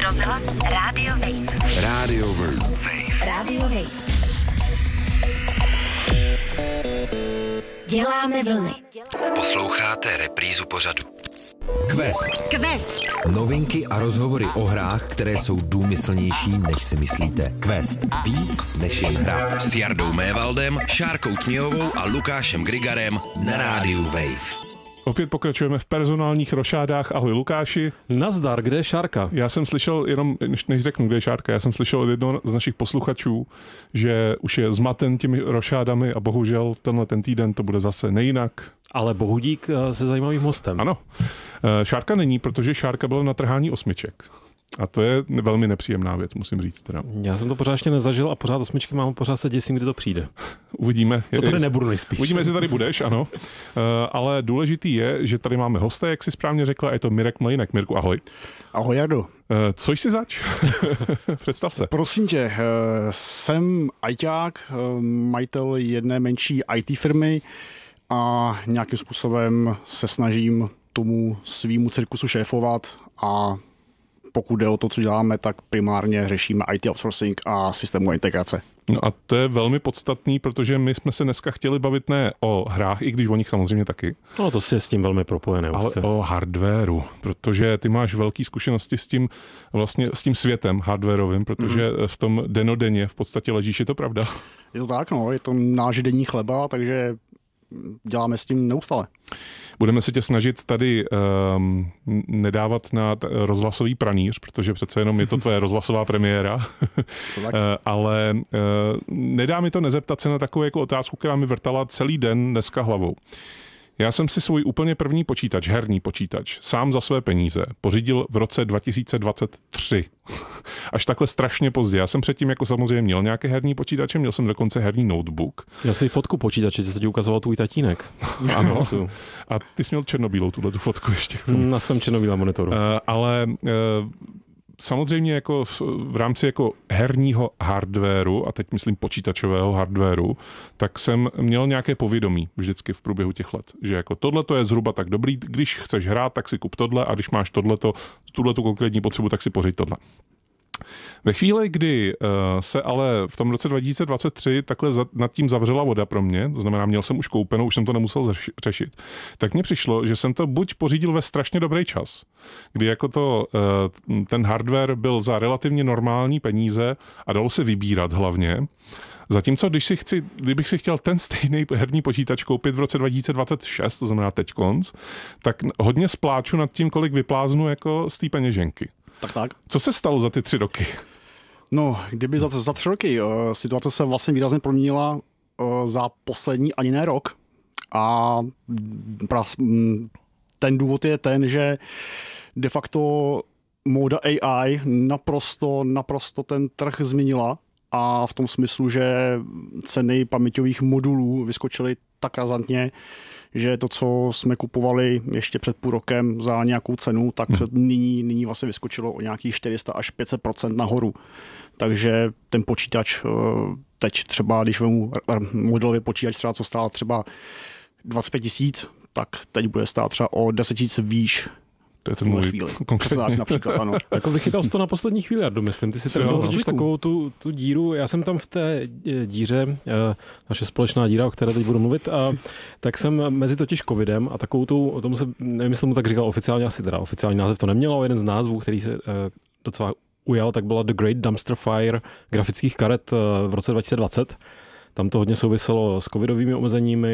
rozhlas Radio Wave. Radio Wave. Radio Wave. Děláme vlny. Posloucháte reprízu pořadu. Quest. Novinky a rozhovory o hrách, které jsou důmyslnější, než si myslíte. Quest. Víc než jen hra. S Jardou Mévaldem, Šárkou Knihovou a Lukášem Grigarem na rádiu Wave. Opět pokračujeme v personálních rošádách. Ahoj Lukáši. Nazdar, kde je Šárka? Já jsem slyšel, jenom než řeknu, kde je Šárka, já jsem slyšel od jednoho z našich posluchačů, že už je zmaten těmi rošádami a bohužel ten týden to bude zase nejinak. Ale Bohudík se zajímavým hostem. Ano. Šárka není, protože Šárka byla na trhání osmiček. A to je velmi nepříjemná věc, musím říct. Teda. Já jsem to pořád ještě nezažil a pořád osmičky mám, pořád se děsím, kdy to přijde. Uvidíme. To tady nebudu nejspíš. Uvidíme, jestli tady budeš, ano. Ale důležitý je, že tady máme hosta, jak jsi správně řekla, je to Mirek Mlejnek. Mirku, ahoj. Ahoj, Jardo. Co jsi zač? Představ se. Prosím tě, jsem ajťák, majitel jedné menší IT firmy a nějakým způsobem se snažím tomu svýmu cirkusu šéfovat a pokud jde o to, co děláme, tak primárně řešíme IT outsourcing a systémová integrace. No a to je velmi podstatný, protože my jsme se dneska chtěli bavit ne o hrách, i když o nich samozřejmě taky. No to je s tím velmi propojené. Ale o hardwareu, protože ty máš velké zkušenosti s tím, vlastně s tím světem hardwareovým, protože v tom denodenně v podstatě ležíš, je to pravda? Je to tak, no, je to náš denní chleba, takže děláme s tím neustále. Budeme se tě snažit tady nedávat na rozhlasový pranýř, protože přece jenom je to tvoje rozhlasová premiéra, ale nedá mi to nezeptat se na takovou jako otázku, která mi vrtala celý den dneska hlavou. Já jsem si svůj úplně první počítač, herní počítač, sám za své peníze pořídil v roce 2023. Až takhle strašně pozdě. Já jsem předtím jako samozřejmě měl nějaké herní počítače, měl jsem dokonce herní notebook. Já si fotku počítače, co ti ukazoval tvůj tatínek. Ano. A ty jsi měl černobílou tu fotka ještě. Na svém černobílém monitoru. Ale samozřejmě jako v rámci jako herního hardwaru, a teď myslím počítačového hardwaru, tak jsem měl nějaké povědomí vždycky v průběhu těch let, že jako tohleto je zhruba tak dobrý, když chceš hrát, tak si kup tohle a když máš tuhletu konkrétní potřebu, tak si pořiď tohle. Ve chvíli, kdy se ale v tom roce 2023 takhle nad tím zavřela voda pro mě, to znamená, měl jsem už koupeno, už jsem to nemusel řešit, tak mně přišlo, že jsem to buď pořídil ve strašně dobrý čas, kdy jako ten hardware byl za relativně normální peníze a dalo se vybírat hlavně. Zatímco kdybych si chtěl ten stejný herní počítač koupit v roce 2026, to znamená teďkonc, tak hodně spláču nad tím, kolik vypláznu jako z té peněženky. Tak. Co se stalo za ty 3 roky? No, kdyby za 3 roky situace se vlastně výrazně proměnila za poslední ani ne rok. A ten důvod je ten, že de facto móda AI naprosto ten trh změnila a v tom smyslu, že ceny paměťových modulů vyskočily tak razantně, že to, co jsme kupovali ještě před půl rokem za nějakou cenu, tak nyní vlastně vyskočilo o nějakých 400 až 500% nahoru. Takže ten počítač teď třeba, když vemu modelový počítač třeba, co stál třeba 25 000, tak teď bude stát třeba o 10 000 výš. To je ten můj konkrétně. Například, ano. Jako vychytal jsi to na poslední chvíli, Jardo, myslím. Ty si trefil totiž takovou tu díru. Já jsem tam v té díře, naše společná díra, o které teď budu mluvit, tak jsem mezi totiž covidem a takovou o tom se, nevím, jestli mu tak říkal oficiálně, asi teda oficiální název to nemělo, jeden z názvů, který se docela ujal, tak byla The Great Dumpster Fire grafických karet v roce 2020. Tam to hodně souviselo s covidovými omezeními,